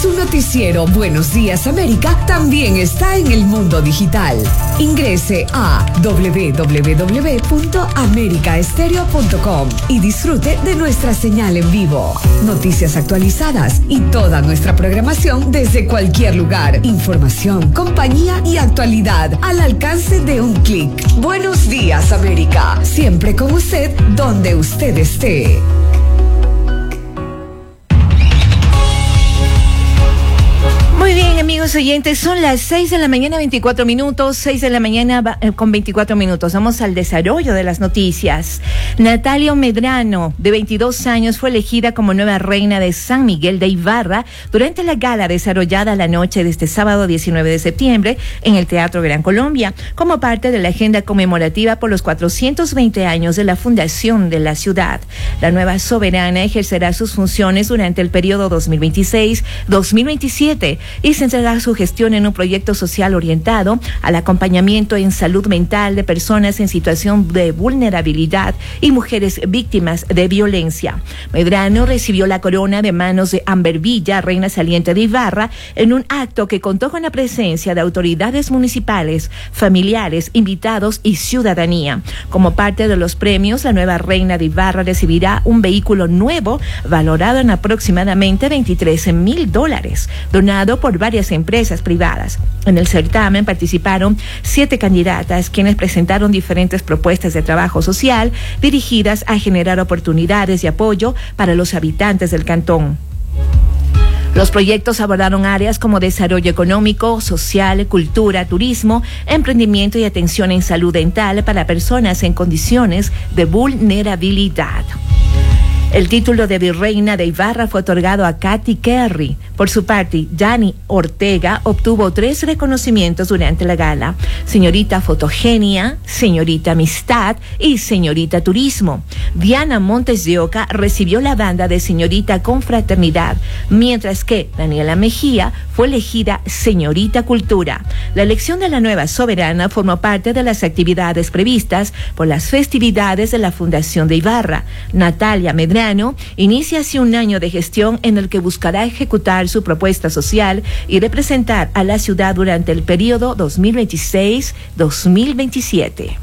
Su noticiero Buenos Días América también está en el mundo digital. Ingrese a www.americaestereo.com y disfrute de nuestra señal en vivo. Noticias actualizadas y toda nuestra programación desde cualquier lugar. Información, compañía y actualidad al alcance de un clic. Buenos Días América, siempre con usted donde usted esté. Muy bien, amigos oyentes, son las 6 de la mañana, 24 minutos, 6 de la mañana con 24 minutos. Vamos al desarrollo de las noticias. Natalia Medrano, de 22 años, fue elegida como nueva reina de San Miguel de Ibarra durante la gala desarrollada la noche de este sábado 19 de septiembre en el Teatro Gran Colombia, como parte de la agenda conmemorativa por los 420 años de la fundación de la ciudad. La nueva soberana ejercerá sus funciones durante el periodo 2026-2027 y centrará su gestión en un proyecto social orientado al acompañamiento en salud mental de personas en situación de vulnerabilidad y mujeres víctimas de violencia. Medrano recibió la corona de manos de Amber Villa, reina saliente de Ibarra, en un acto que contó con la presencia de autoridades municipales, familiares, invitados y ciudadanía. Como parte de los premios, la nueva reina de Ibarra recibirá un vehículo nuevo valorado en aproximadamente $23,000, donado por varias empresas privadas. En el certamen participaron 7 candidatas, quienes presentaron diferentes propuestas de trabajo social dirigidas a generar oportunidades y apoyo para los habitantes del cantón. Los proyectos abordaron áreas como desarrollo económico, social, cultura, turismo, emprendimiento y atención en salud dental para personas en condiciones de vulnerabilidad. El título de virreina de Ibarra fue otorgado a Katy Kerry. Por su parte, Yani Ortega obtuvo 3 reconocimientos durante la gala: señorita Fotogenia, señorita Amistad y señorita Turismo. Diana Montes de Oca recibió la banda de señorita Confraternidad, mientras que Daniela Mejía fue elegida señorita Cultura. La elección de la nueva soberana formó parte de las actividades previstas por las festividades de la Fundación de Ibarra. Natalia Medrano inicia así un año de gestión en el que buscará ejecutar su propuesta social y representar a la ciudad durante el periodo 2026-2027.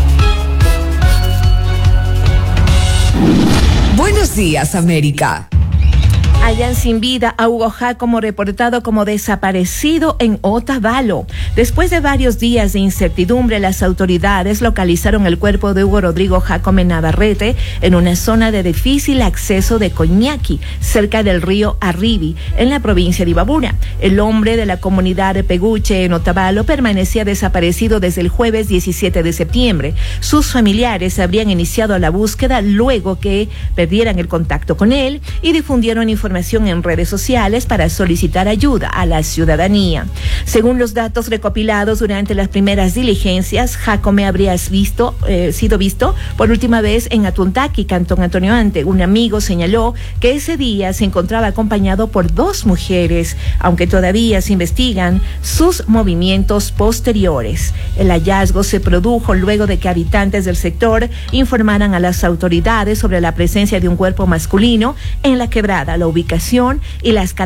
Buenos Días América. Hallan sin vida a Hugo Jácome, reportado como desaparecido en Otavalo. Después de varios días de incertidumbre, las autoridades localizaron el cuerpo de Hugo Rodrigo Jácome Navarrete en una zona de difícil acceso de Coñaki, cerca del río Arribi, en la provincia de Imbabura. El hombre de la comunidad de Peguche, en Otavalo, permanecía desaparecido desde el jueves 17 de septiembre. Sus familiares habrían iniciado la búsqueda luego que perdieran el contacto con él y difundieron información en redes sociales para solicitar ayuda a la ciudadanía. Según los datos recopilados durante las primeras diligencias, Jácome habría sido visto por última vez en Atuntaqui, Cantón Antonio Ante. Un amigo señaló que ese día se encontraba acompañado por 2 mujeres, aunque todavía se investigan sus movimientos posteriores. El hallazgo se produjo luego de que habitantes del sector informaran a las autoridades sobre la presencia de un cuerpo masculino en la quebrada. La ubicación y las